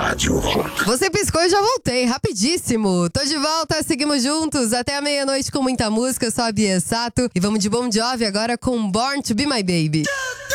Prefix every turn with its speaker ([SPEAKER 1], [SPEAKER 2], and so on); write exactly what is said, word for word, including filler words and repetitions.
[SPEAKER 1] Rádio Rock.
[SPEAKER 2] Você piscou e já voltei, rapidíssimo. Tô de volta, seguimos juntos até a meia-noite com muita música. Eu sou a Bia Sato e vamos de Bon Jovi agora com Born to Be My Baby.